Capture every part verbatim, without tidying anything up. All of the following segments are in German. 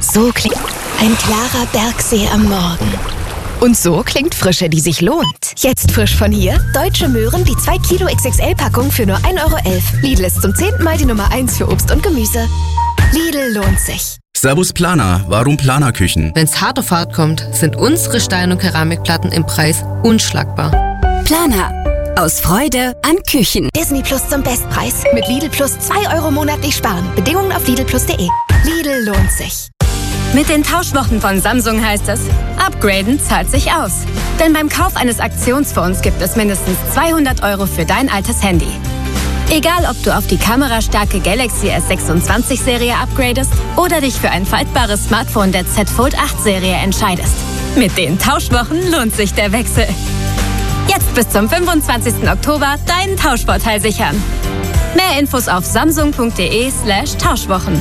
So klingt ein klarer Bergsee am Morgen. Und so klingt Frische, die sich lohnt. Jetzt frisch von hier: Deutsche Möhren, die zwei Kilo X X L-Packung für nur ein Euro elf. Lidl ist zum zehnten Mal die Nummer eins für Obst und Gemüse. Lidl lohnt sich. Servus Planer, warum Planerküchen? Wenn's hart auf hart kommt, sind unsere Stein- und Keramikplatten im Preis unschlagbar. Planer. Aus Freude an Küchen. Disney Plus zum Bestpreis. Mit Lidl Plus zwei Euro monatlich sparen. Bedingungen auf lidl plus punkt de. Lidl lohnt sich. Mit den Tauschwochen von Samsung heißt es, upgraden zahlt sich aus. Denn beim Kauf eines Aktionsphones gibt es mindestens zweihundert Euro für dein altes Handy. Egal, ob du auf die kamerastarke Galaxy S sechsundzwanzig Serie upgradest oder dich für ein faltbares Smartphone der Z Fold acht Serie entscheidest. Mit den Tauschwochen lohnt sich der Wechsel. Jetzt bis zum fünfundzwanzigsten Oktober deinen Tauschvorteil sichern. Mehr Infos auf samsung punkt de slash Tauschwochen.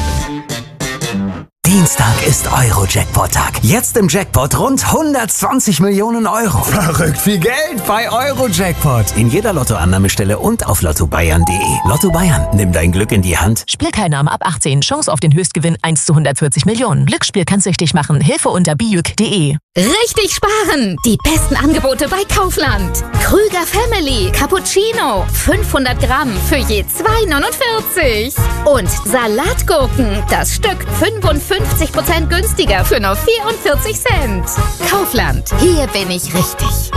Dienstag ist Euro-Jackpot-Tag. Jetzt im Jackpot rund hundertzwanzig Millionen Euro. Verrückt viel Geld bei Euro-Jackpot. In jeder Lottoannahmestelle und auf lotto bayern punkt de. Lotto Bayern, nimm dein Glück in die Hand. Spielteilnahme ab achtzehn. Chance auf den Höchstgewinn eins zu hundertvierzig Millionen. Glücksspiel kann süchtig machen. Hilfe unter bijuk punkt de. Richtig sparen! Die besten Angebote bei Kaufland. Krüger Family Cappuccino. fünfhundert Gramm für je zwei neunundvierzig. Und Salatgurken. Das Stück fünfundfünfzig Prozent günstiger für nur vierundvierzig Cent. Kaufland. Hier bin ich richtig.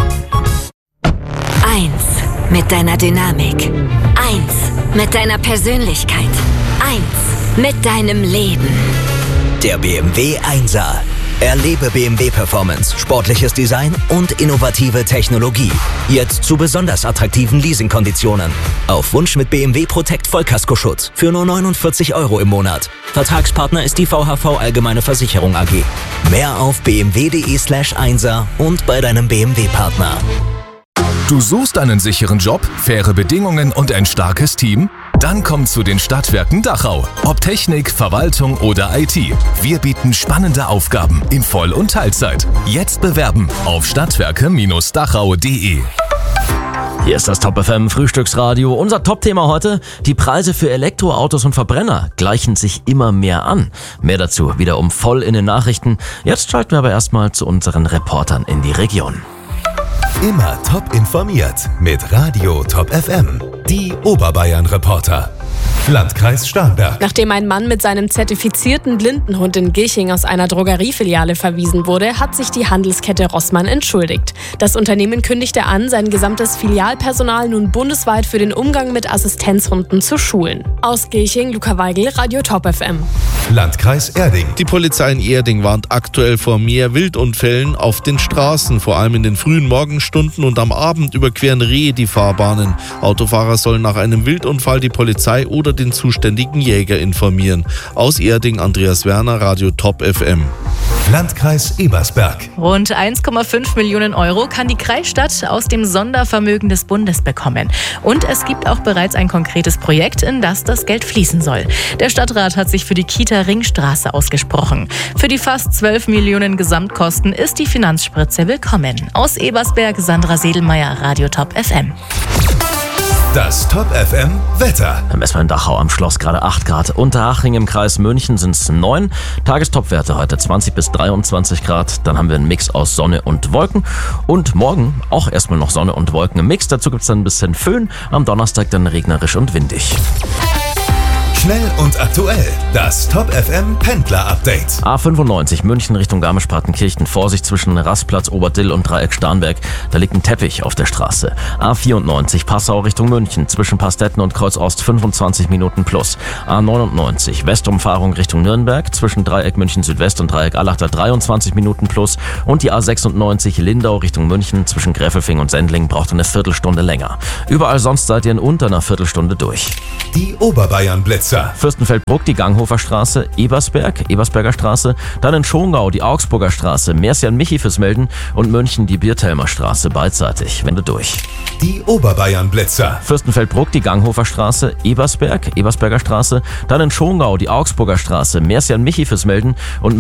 Eins mit deiner Dynamik. Eins mit deiner Persönlichkeit. Eins mit deinem Leben. Der B M W Einser. Erlebe B M W Performance, sportliches Design und innovative Technologie. Jetzt zu besonders attraktiven Leasingkonditionen. Auf Wunsch mit B M W Protect Vollkaskoschutz für nur neunundvierzig Euro im Monat. Vertragspartner ist die V H V Allgemeine Versicherung A G. Mehr auf b m w punkt de slash einser und bei deinem B M W-Partner. Du suchst einen sicheren Job, faire Bedingungen und ein starkes Team? Dann komm zu den Stadtwerken Dachau. Ob Technik, Verwaltung oder I T. Wir bieten spannende Aufgaben in Voll- und Teilzeit. Jetzt bewerben auf stadtwerke Bindestrich dachau punkt de. Hier ist das Top F M Frühstücksradio. Unser Top-Thema heute: Die Preise für Elektroautos und Verbrenner gleichen sich immer mehr an. Mehr dazu wiederum voll in den Nachrichten. Jetzt schalten wir aber erstmal zu unseren Reportern in die Region. Immer top informiert mit Radio Top F M. Die Oberbayern-Reporter. Landkreis Starnberg. Nachdem ein Mann mit seinem zertifizierten Blindenhund in Gilching aus einer Drogeriefiliale verwiesen wurde, hat sich die Handelskette Rossmann entschuldigt. Das Unternehmen kündigte an, sein gesamtes Filialpersonal nun bundesweit für den Umgang mit Assistenzhunden zu schulen. Aus Gilching, Luca Weigel, Radio Top F M. Landkreis Erding. Die Polizei in Erding warnt aktuell vor mehr Wildunfällen auf den Straßen. Vor allem in den frühen Morgenstunden und am Abend überqueren Rehe die Fahrbahnen. Autofahrer sollen nach einem Wildunfall die Polizei oder den zuständigen Jäger informieren. Aus Erding, Andreas Werner, Radio Top F M. Landkreis Ebersberg. Rund eins Komma fünf Millionen Euro kann die Kreisstadt aus dem Sondervermögen des Bundes bekommen. Und es gibt auch bereits ein konkretes Projekt, in das das Geld fließen soll. Der Stadtrat hat sich für die Kita Ringstraße ausgesprochen. Für die fast zwölf Millionen Gesamtkosten ist die Finanzspritze willkommen. Aus Ebersberg, Sandra Sedelmeier, Radio Top F M. Das Top F M Wetter. Dann messen wir in Dachau am Schloss gerade acht Grad. Unterhaching im Kreis München sind es neun. Tagestopwerte heute zwanzig bis dreiundzwanzig Grad. Dann haben wir einen Mix aus Sonne und Wolken. Und morgen auch erstmal noch Sonne und Wolken im Mix. Dazu gibt es dann ein bisschen Föhn. Am Donnerstag dann regnerisch und windig. Schnell und aktuell. Das Top F M Pendler Update. A fünfundneunzig München Richtung Garmisch-Partenkirchen. Vorsicht zwischen Rastplatz Oberdill und Dreieck Starnberg. Da liegt ein Teppich auf der Straße. A vierundneunzig Passau Richtung München. Zwischen Pastetten und Kreuz Ost fünfundzwanzig Minuten plus. A neunundneunzig Westumfahrung Richtung Nürnberg. Zwischen Dreieck München Südwest und Dreieck Allach dreiundzwanzig Minuten plus. Und die A sechsundneunzig Lindau Richtung München. Zwischen Gräfelfing und Sendling braucht eine Viertelstunde länger. Überall sonst seid ihr in unter einer Viertelstunde durch. Die Oberbayern-Blitzer. Fürstenfeldbruck, die Ganghofer Straße, Ebersberg, Ebersberger Straße, dann in Schongau die Augsburger Straße, Mersian-Michi fürs Melden und München die Biertelmer Straße beidseitig. Wende durch. Die Oberbayern-Blitzer. Fürstenfeldbruck, die Ganghofer Straße, Ebersberg, Ebersberger Straße, dann in Schongau die Augsburger Straße, Mersian-Michi fürs Melden und